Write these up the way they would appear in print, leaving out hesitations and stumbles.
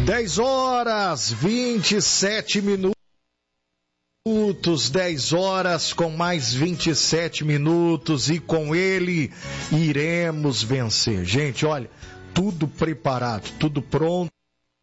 10h27. 10 horas com mais 27 minutos e com ele iremos vencer. Gente, olha, tudo preparado, tudo pronto.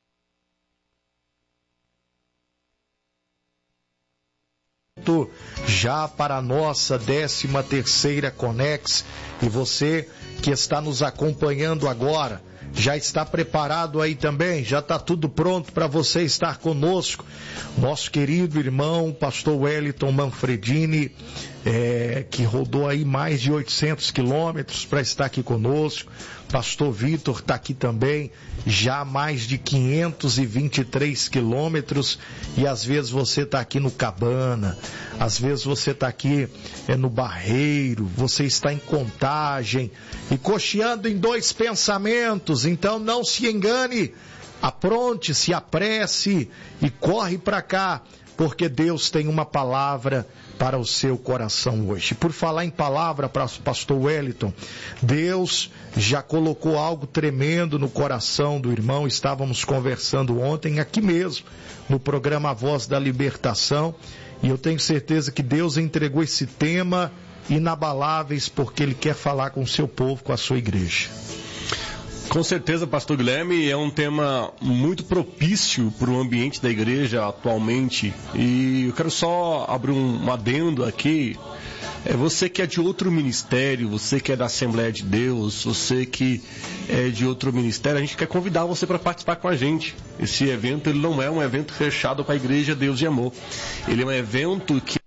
Já para a nossa 13ª Conex, e você que está nos acompanhando agora, já está preparado aí também? Já está tudo pronto para você estar conosco? Nosso querido irmão, pastor Wellington Manfredini, que rodou aí mais de 800 quilômetros para estar aqui conosco. Pastor Vitor está aqui também, já mais de 523 quilômetros, e às vezes você está aqui no Cabana, às vezes você está aqui no Barreiro, você está em Contagem, e cocheando em dois pensamentos. Então não se engane, apronte-se, apresse e corre para cá, porque Deus tem uma palavra para o seu coração hoje. Por falar em palavra, para o pastor Wellington, Deus já colocou algo tremendo no coração do irmão. Estávamos conversando ontem aqui mesmo, no programa A Voz da Libertação, e eu tenho certeza que Deus entregou esse tema inabaláveis, porque Ele quer falar com o seu povo, com a sua igreja. Com certeza, pastor Guilherme, é um tema muito propício para o ambiente da igreja atualmente, e eu quero só abrir um adendo aqui. Você que é de outro ministério, você que é da Assembleia de Deus, você que é de outro ministério, a gente quer convidar você para participar com a gente. Esse evento, ele não é um evento fechado para a igreja Deus de Amor, ele é um evento que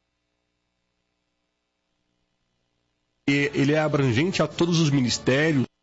ele é abrangente a todos os ministérios